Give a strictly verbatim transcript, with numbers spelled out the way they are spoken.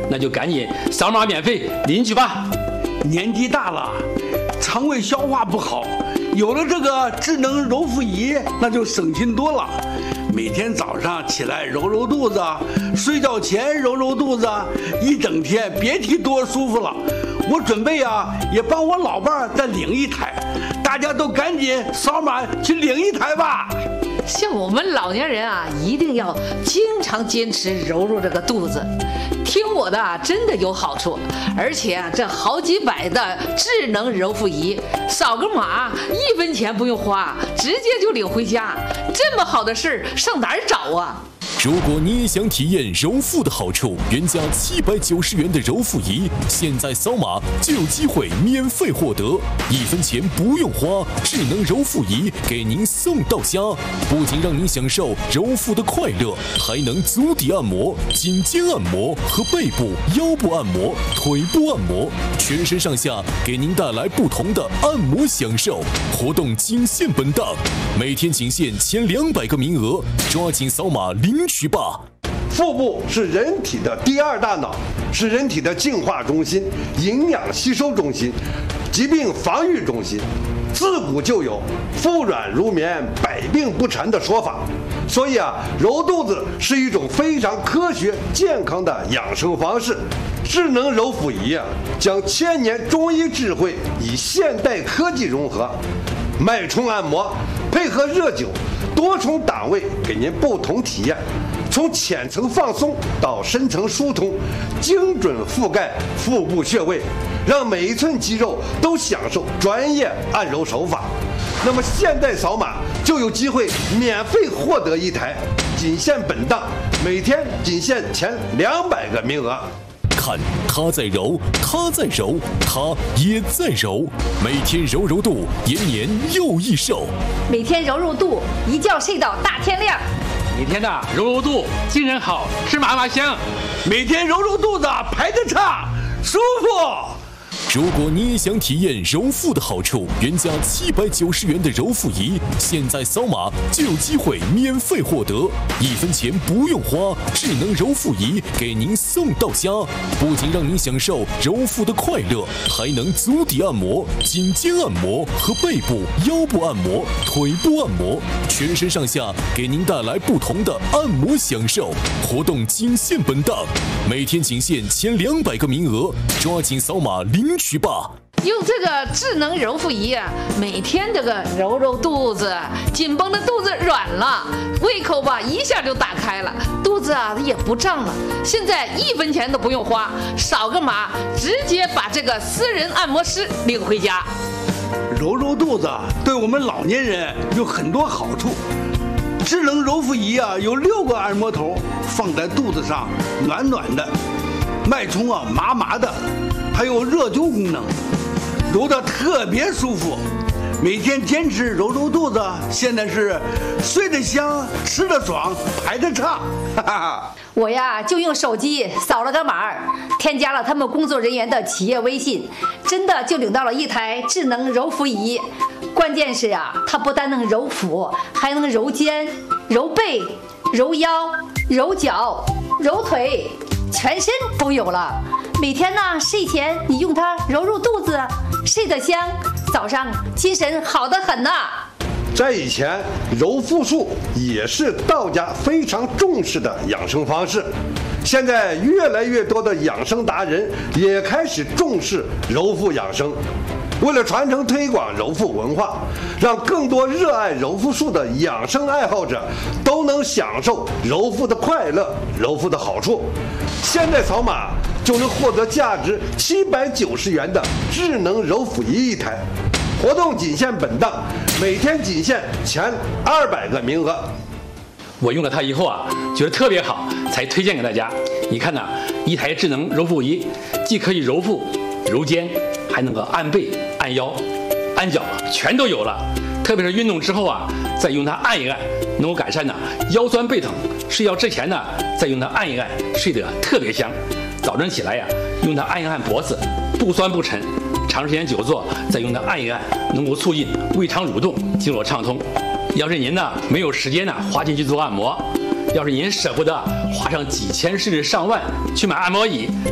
那就赶紧扫码免费领取吧。 年纪大了，肠胃消化不好，有了这个智能揉腹仪，那就省心多了。每天早上起来揉揉肚子，睡觉前揉揉肚子，一整天别提多舒服了。我准备啊，也帮我老伴儿再领一台，大家都赶紧扫码去领一台吧。 像我们老年人啊，一定要经常坚持揉揉这个肚子。听我的啊，真的有好处，而且啊，这好几百的智能揉腹仪，扫个码一分钱不用花，直接就领回家。这么好的事儿上哪儿找啊？ 如果你也想体验揉腹的好处，原价七百九十元的揉腹仪，现在扫码就有机会免费获得，一分钱不用花，智能揉腹仪给您送到家。不仅让您享受揉腹的快乐，还能足底按摩、颈肩按摩和背部、腰部按摩、腿部按摩，全身上下给您带来不同的按摩享受。活动仅限本档，每天仅限前两百个名额，抓紧扫码领取吧。 腹部是人体的第二大脑，是人体的净化中心、营养吸收中心、疾病防御中心。自古就有腹软如绵，百病不缠的说法，所以啊，揉肚子是一种非常科学健康的养生方式。智能揉腹仪啊，将千年中医智慧与现代科技融合，脉冲按摩配合热灸，多重档位给您不同体验。从浅层放松到深层疏通，精准覆盖腹部穴位，让每一寸肌肉都享受专业按揉手法。那么现在扫码就有机会免费获得一台，仅限本档，每天仅限前两百个名额。 看他在揉，他在揉，他也在揉，每天揉揉肚，延年又益寿。 每天揉揉肚，一觉睡到大天亮。 每天的揉揉肚，精神好，吃嘛嘛香。 每天揉揉肚子，排得畅，舒服。 如果你也想体验揉腹的好处，原价七百九十元的揉腹仪，现在扫码就有机会免费获得，一分钱不用花，智能揉腹仪给您送到家。不仅让您享受揉腹的快乐，还能足底按摩、颈肩按摩和背部、腰部按摩、腿部按摩，全身上下给您带来不同的按摩享受。活动仅限本档，每天仅限前两百个名额，抓紧扫码领取吧。 用这个智能揉腹仪啊，每天这个揉揉肚子，紧绷的肚子软了，胃口吧一下就打开了，肚子啊也不胀了。现在一分钱都不用花，扫个码，直接把这个私人按摩师领回家。 揉揉肚子对我们老年人有很多好处。智能揉腹仪啊，有六个按摩头放在肚子上，暖暖的，脉冲啊麻麻的，还有热灸功能，揉得特别舒服。每天坚持揉揉肚子，现在是睡得香，吃得爽，排得畅。哈哈， 我呀就用手机扫了个码，添加了他们工作人员的企业微信，真的就领到了一台智能揉腹仪。关键是啊，它不但能揉腹，还能揉肩、揉背、揉腰、揉脚、揉腿，全身都有了。每天呢睡前你用它揉揉肚子，睡得香，早上精神好得很呐。 在以前，揉腹术也是道家非常重视的养生方式。现在越来越多的养生达人也开始重视揉腹养生。为了传承推广揉腹文化，让更多热爱揉腹术的养生爱好者都能享受揉腹的快乐、揉腹的好处，现在扫码就能获得价值七百九十元的智能揉腹仪一台。活动仅限本档，每天仅限前二百个名额。 我用了它以后啊，觉得特别好，才推荐给大家。你看呐、啊，一台智能揉腹仪，既可以揉腹、揉肩，还能够按背、按腰、按脚，全都有了。特别是运动之后啊，再用它按一按，能够改善呢腰酸背疼。睡觉之前呢，再用它按一按，睡得特别香。早晨起来呀、啊，用它按一按脖子，不酸不沉。长时间久坐，再用它按一按，能够促进胃肠蠕动，经络畅通。要是您呢没有时间呢花钱去做按摩，要是您舍不得花上几千甚至上万去买按摩椅，